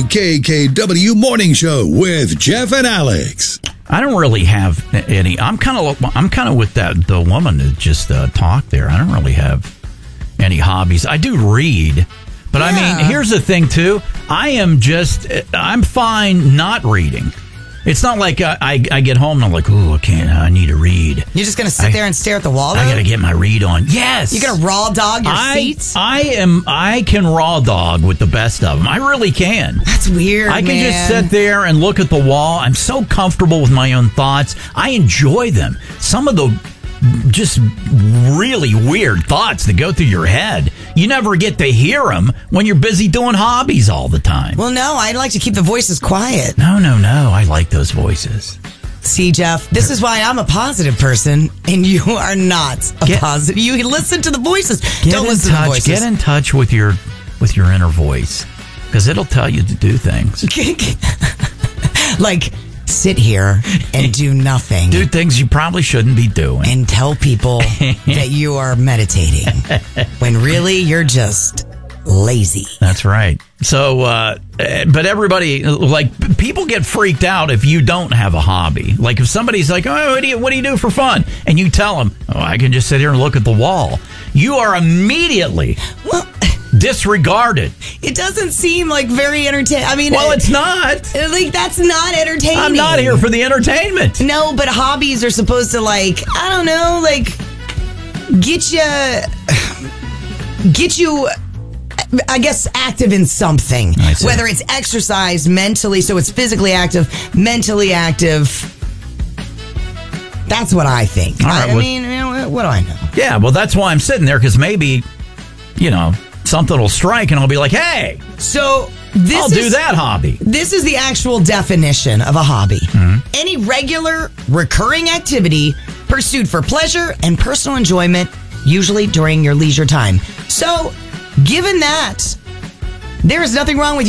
WKKW Morning Show with Jeff and Alex. I don't really have any. I'm kind of with the woman that just talked there. I don't really have any hobbies. I do read, but I mean, here's the thing too. I'm fine not reading. It's not like I get home and I'm like, ooh, I need to read. You're just going to sit there and stare at the wall, though? I got to get my read on. Yes. You're going to raw dog your seats? I can raw dog with the best of them. I really can. That's weird, I can just sit there and look at the wall. I'm so comfortable with my own thoughts. I enjoy them. Some of the just really weird thoughts that go through your head, you never get to hear them when you're busy doing hobbies all the time. Well, no, I like to keep the voices quiet. No. I like those voices. See, Jeff, this is why I'm a positive person and you are not a positive. You listen to the voices. Don't listen to the voices. Get in touch with your inner voice, because it'll tell you to do things. Like, sit here and do nothing. Do things you probably shouldn't be doing. And tell people that you are meditating when really you're just lazy. That's right. So, but everybody, like, people get freaked out if you don't have a hobby. Like, if somebody's like, oh, what do you do for fun? And you tell them, oh, I can just sit here and look at the wall. You are immediately disregarded. It doesn't seem like very entertaining. I mean, well, it's not. Like, that's not entertaining. I'm not here for the entertainment. No, but hobbies are supposed to, like, I don't know, like, get you, I guess, active in something. Whether it's exercise mentally, so it's physically active, mentally active. That's what I think. I mean, you know, what do I know? Yeah, well, that's why I'm sitting there, because maybe, something will strike and I'll be like, hey, so I'll do that hobby. This is the actual definition of a hobby. Mm-hmm. Any regular, recurring activity pursued for pleasure and personal enjoyment, usually during your leisure time. So, given that, there is nothing wrong with